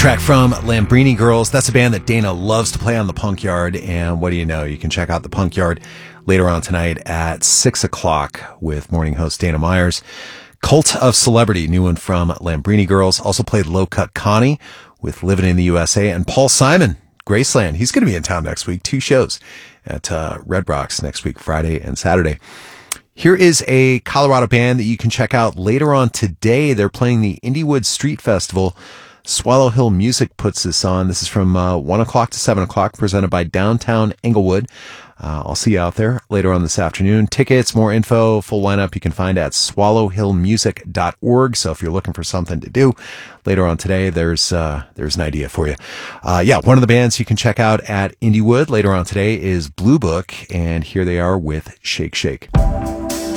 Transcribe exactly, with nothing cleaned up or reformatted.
track from Lambrini Girls. That's a band that Dana loves to play on the Punk Yard. And what do you know? You can check out the Punk Yard later on tonight at six o'clock with morning host Dana Myers. Cult of Celebrity, new one from Lambrini Girls. Also played Low Cut Connie with Living in the U S A. And Paul Simon, Graceland. He's going to be in town next week. Two shows at uh, Red Rocks next week, Friday and Saturday. Here is a Colorado band that you can check out later on today. They're playing the Indywood Street Festival. Swallow Hill Music puts this on. This is from uh, one o'clock to seven o'clock, presented by Downtown Englewood. Uh, I'll see you out there later on this afternoon. Tickets, more info, full lineup you can find at swallow hill music dot org. So if you're looking for something to do later on today, there's uh, there's an idea for you. Uh, yeah, one of the bands you can check out at Indywood later on today is Blue Book, and here they are with Shake Shake.